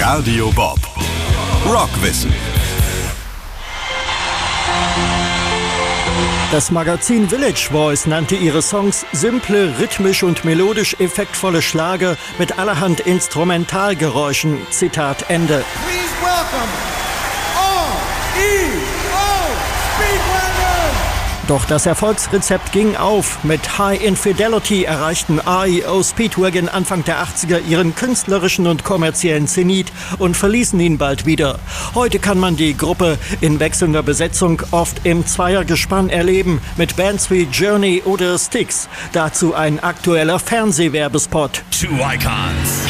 Radio Bob. Rockwissen. Das Magazin Village Voice nannte ihre Songs simple, rhythmisch und melodisch effektvolle Schlager mit allerhand Instrumentalgeräuschen. Zitat Ende. Please welcome REO Speedwagon! Doch das Erfolgsrezept ging auf. Mit High Infidelity erreichten REO Speedwagon Anfang der 80er ihren künstlerischen und kommerziellen Zenit und verließen ihn bald wieder. Heute kann man die Gruppe in wechselnder Besetzung oft im Zweiergespann erleben, mit Bands wie Journey oder Styx. Dazu ein aktueller Fernsehwerbespot. Two icons.